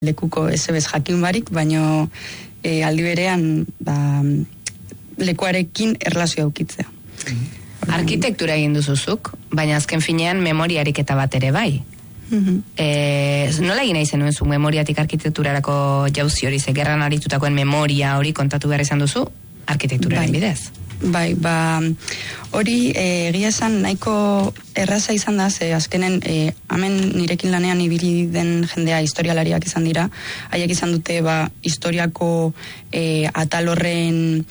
lekuko ezebez jakin barik, baino aldi berean lekuarekin erlazioa ukitzea. Arkitektura egin duzuzuk, baina azken finean memoria ariketa bat ere bai. Nola egin nahi zenuen zu memoriatik arkitekturarako jauzi hori, ze gerran aritutakoen memoria hori kontatu behar izan duzu arkitekturaren bidez? Bai, hori egia esan nahiko erraza izan da, ze azkenen hemen nirekin lanean ibili den jendea historialariak izan dira, haiek izan dute historiako atal horren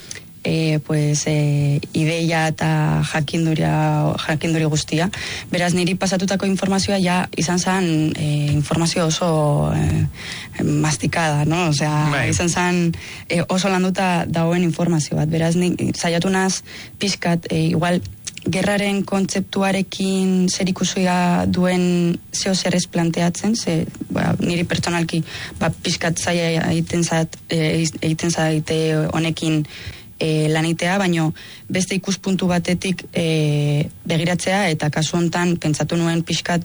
ideia eta jakinduri guztia. Beraz, niri pasatutako informazioa ja izan zen informazio oso mastikada, no? Osea, izan zen oso landuta dagoen informazio bat. Beraz, saiatu naz pixkat, igual, gerraren kontzeptuarekin zerikusia duen zeo zer ez planteatzen, niri pertsonalki pixkat zaila egiten zaite honekin lanitea, baino beste ikuspuntu batetik begiratzea, eta kasu hontan pentsatu nuen pixkat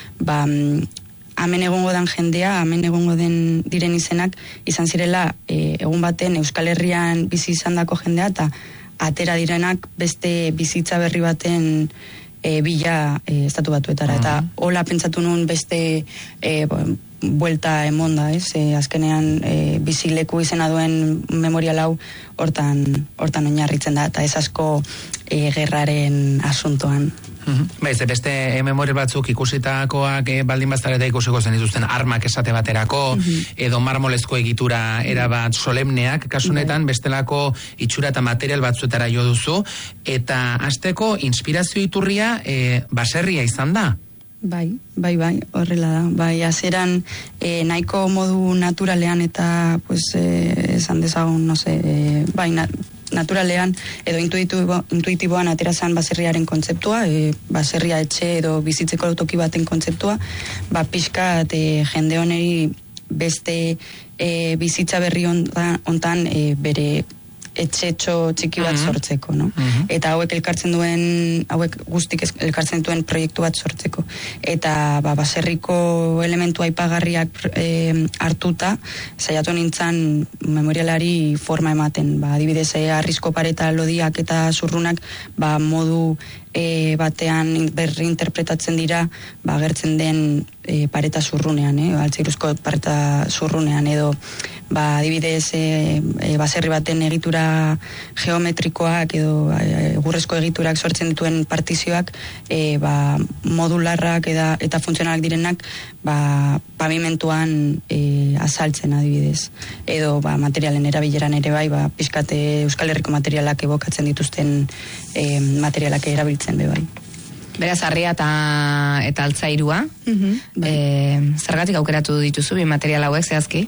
hemen egongo den jendea, hemen egongo diren izenak izan zirela egun baten Euskal Herrian bizi izandako jendea, eta atera direnak beste bizitza berri baten bila estatu batuetara, eta hola pentsatu nuen beste buelta emonda, azkenean bizileku izena duen memorial hau hortan oinarritzen da, eta ez asko gerraren asuntoan. Beste memorial batzuk ikusitakoak baldin baztareta ikusiko zen dituzten armak esate baterako, edo marmolezko egitura erabat solemneak, kasunetan bestelako itxura eta material batzuetara jo duzu, eta hasteko inspirazio iturria baserria izan da? Bai, horrela da. Bai, azeran nahiko modu naturalean eta, esan dezagun, naturalean edo intuitiboan aterazan baserriaren kontzeptua, baserria etxe edo bizitzeko toki baten kontzeptua, pixkat jende honeri beste bizitza berri hontan bere etxetxo txiki bat sortzeko, no? Eta hauek guztik elkartzen duen proiektu bat sortzeko. Eta baserriko elementu aipagarriak hartuta, saiatu nintzen memorialari forma ematen. Adibidez, harrizko pareta lodiak eta zurrunak modu batean berreinterpretatzen dira agertzen den pareta zurrunean, altzairuzko pareta zurrunean, edo adibidez baserri baten egitura geometrikoak edo egurrezko egiturak sortzen dituen partizioak modularrak eta funtzionalak direnak pavimentuan azaltzen, adibidez, edo materialen erabileran ere bai, pixkate Euskal Herriko materialak evokatzen dituzten materialak erabiltzen be bai. Beraz, harria eta altzairua, zergatik aukeratu dituzu bi material hauek zehazki?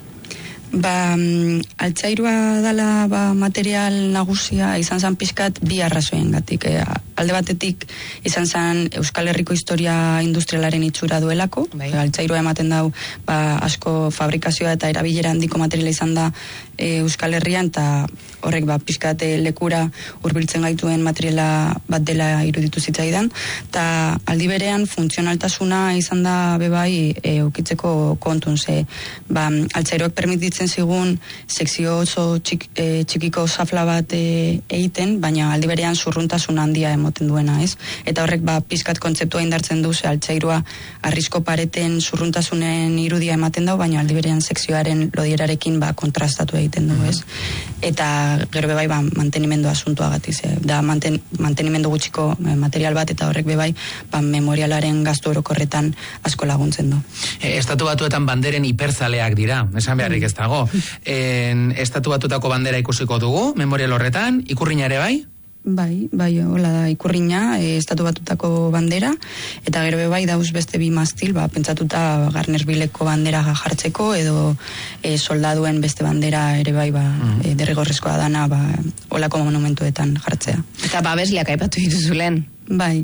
Altzairua dela material nagusia izan zen pixkat bi arrazoengatik. Alde batetik izan zen Euskal Herriko historia industrialaren itxura duelako. Altzairua ematen dau asko fabrikazioa eta erabilera handiko materiala izan da Euskal Herrian, eta horrek pixkat lekura hurbiltzen gaituen materiala bat dela iruditu zitzaidan, eta aldi berean funtzionaltasuna izan da bebai ukitzeko kontun, altzairoak permititzen zigun sekzio oso txikiko zafla bat egiten, baina aldi berean zurruntasun handia emoten duena, ez? Eta horrek pixkat kontzeptua indartzen du, harrizko harrizko pareten zurruntasunen irudia ematen dau, baina aldi berean sekzioaren lodierarekin kontrastatu egiten du, ez? Eta gero bebai mantenimendu asuntuagatik, da mantenimendu gutxiko material bat, eta horrek bebai memorialaren gastu orokorretan asko laguntzen du. Estatu Batuetan banderen hiperzaleak dira, esan beharrik ez dago. Estatu Batuetako bandera ikusiko dugu, memorial horretan, ikurrina ere bai? Bai, hola da, ikurrina, Estatu Batutako bandera, eta gero bai dauz beste bi mastil, pentsatuta Garnersbileko bandera jartzeko, edo soldaduen beste bandera ere bai, derrigorrezkoa dana, holako monumentuetan jartzea. Eta babesleak aipatu dituzu lehen? Bai,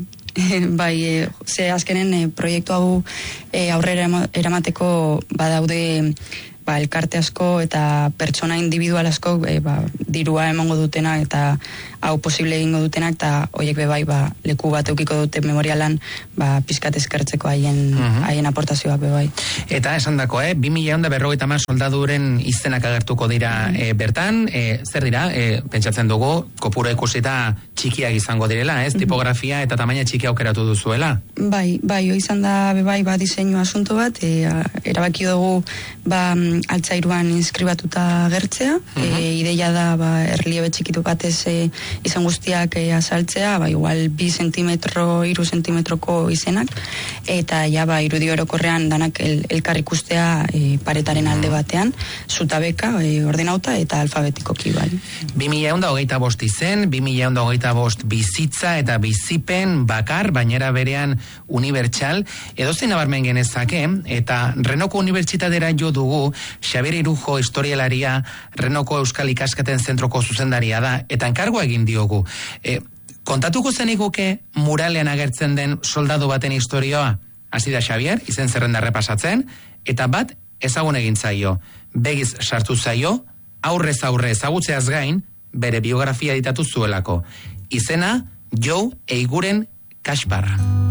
ze azkenen proiektu hau aurrera eramateko badaude elkarte asko eta pertsona individual asko dirua emango dutena eta hau posible egingo dutenak, eta horiek bebai leku bat eukiko dute memorialan pizkat eskertzeko haien aportazioak bebai. Eta esan dako, 2050 soldaduren izenak agertuko dira bertan, zer dira, pentsatzen dugu, kopuru ikusita txikiak izango direla, ez? Tipografia eta tamaina txiki aukeratu duzuela? Bai, izan da bebai diseinu asunto bat, erabaki dugu altzairuan inskribatuta gertzea, ideia da erliebe txikitu batez izan guztiak azaltzea, igual 2 zentimetro, 3 zentimetroko izenak, eta irudi orokorrean danak elkar ikustea paretaren alde batean, zutabeka, ordenauta eta alfabetikoki, bai. 2025 izen, 2025 bizitza eta bizipen bakar, bainera berean unibertsal, edozein nabarmen genezake, eta Renoko Unibertsitatera jo dugu, Xabier Irujo historialaria, Renoko Euskal Ikasketen Zentroko zuzendaria da, eta enkargoa egin diogu. Kontatuko zeniguke muralean agertzen den soldadu baten historioa? Hasi da Xabier, izen zerrenda repasatzen, eta bat ezagun egin zaio. Begiz sartu zaio, aurrez aurre ezagutzeaz gain, bere biografia editatu zuelako. Izena, Joe Eiguren Kaspar.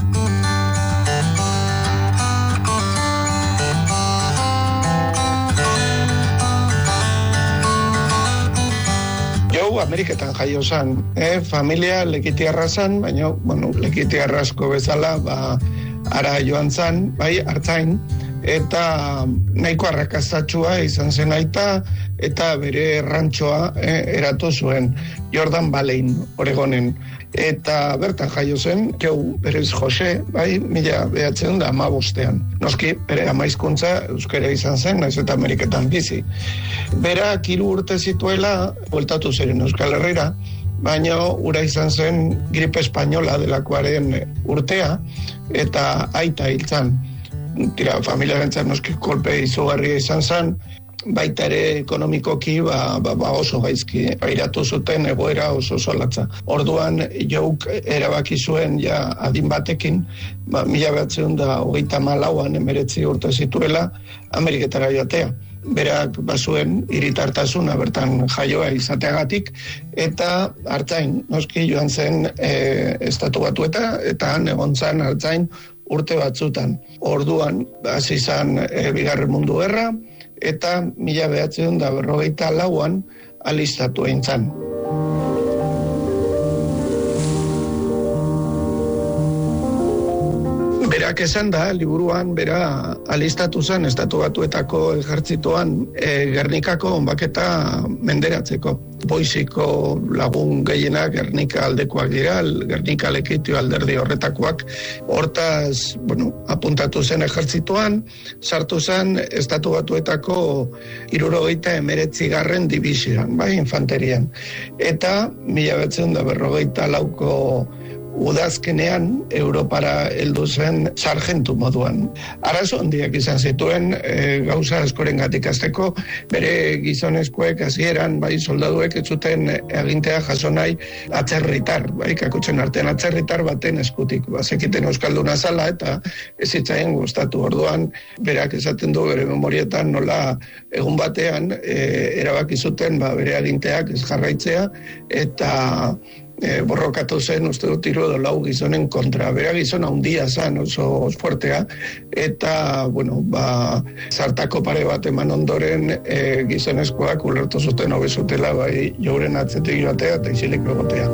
Joe Ameriketan jaio zan, familia lekitiarra zan, baina, lekitiarrasko bezala, ara joan zan, artzain, eta nahiko arrakastatxua izan zen aita, eta bere rantxoa eratu zuen, Jordan Valley, Oregonen. Eta bertan jaio zen, Joe berez Jose, 1915. Noski, bere amaizkuntza euskara izan zen, naiz eta Ameriketan bizi. Berak 3 urte zituela, bueltatu ziren Euskal Herrira, baina ura izan zen gripe espainola delakoaren urtea, eta aita hiltzan. Familiarentzat noski kolpe izugarria izan zen, baita ere ekonomikoki oso gaizki pairatu zuten egoera oso latza. Orduan Jouk erabaki zuen adin batekin, 1934an 19 urte zituela Ameriketara joatea. Berak bazuen hiritartasuna bertan jaioa izateagatik, eta artzain noski joan zen Estatu Batuetara, eta han egon zen artzain urte batzutan. Orduan hasi izan Bigarren Mundu Gerra, eta 1944an alistatu egin zen. Berak esan da, liburuan, bera alistatu zen Estatu Batuetako ejertzitoan Gernikako onbaketa menderatzeko. Boiziko lagun gehienak Gernika aldekoak dira, Gernika lekitio alderdi horretakoak. Hortaz, apuntatu zen ejertzitoan, sartu zen Estatu Batuetako 79. Dibisioan, infanterian. Eta 1944ko udazkenean Europara heldu zen sargentu moduan. Arazo handiak izan zituen gauza askorengatik hasteko, bere gizonezkoek hasieran soldaduek ez zuten agintea jaso nahi atzerritar, kakutzen artean atzerritar baten eskutik. Zekiten euskalduna zala eta ez zitzaien gustatu. Orduan berak esaten du bere memorietan nola egun batean erabaki zuten bere aginteak ez jarraitzea, eta borrokatu zen, uste dut 3 edo 4 gizonen kontra. Bera gizona handia zan, oso fuertea, eta, zartako pare bat eman ondoren gizonezkoak ulertu zuten hobezutela, Jouren atzetik joatea eta isilik egotea.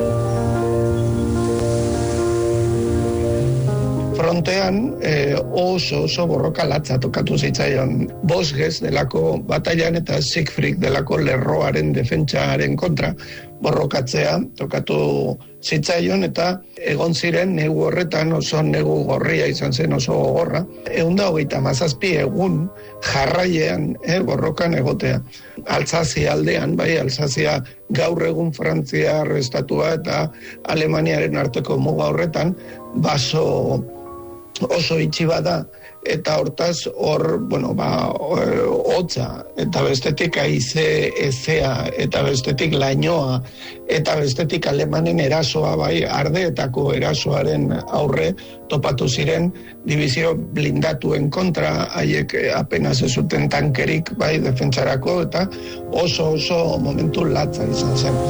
Frontean oso borroka latza tokatu zitzaion. Bosges delako batailan eta Siegfried delako lerroaren defentsaren kontra borrokatzea tokatu zitzaion, eta egon ziren negu horretan oso negu gorria izan zen, oso gogorra. 137 egun jarraiean borrokan egotea. Alsazia aldean, Alsazia gaur egun Frantzia estatua eta Alemaniaren arteko muga horretan, oso itxi bada, eta hortaz hotza, eta bestetik aize ezea, eta bestetik lainoa, eta bestetik alemanen erasoa, bai, ardeetako erasoaren aurre topatu ziren dibizio blindatuen kontra, haiek apenas ez zuten tankerik, bai, defentsarako, eta oso momentu latza izan zen.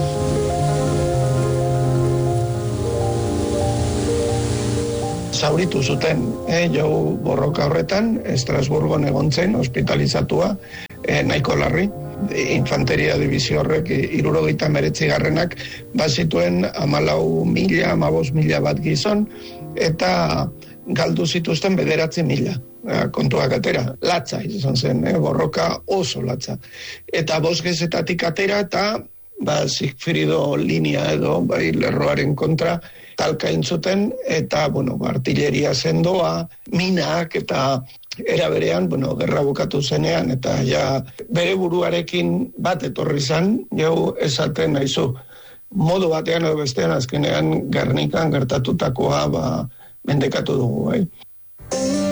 Zauritu zuten, jau borroka horretan, Estrasburgon egon zen, hospitalizatua, nahiko larri, infanteria divizio horrek 79garrenak bazituen 14.000, 15.000 bat gizon, eta galdu zituzten 9.000, kontuak atera, latza izan zen, borroka oso latza. Eta bosgezetatik atera eta Sigfrido linea edo lerroaren kontra talka intzuten, eta, artilleria sendoa, minak, eta era berean, gerra bukatu zenean, eta ja bere buruarekin bat etorri zan, jau esaten naizu. Modu batean edo bestean azkenean Gernikan gertatutakoa mendekatu dugu, bai.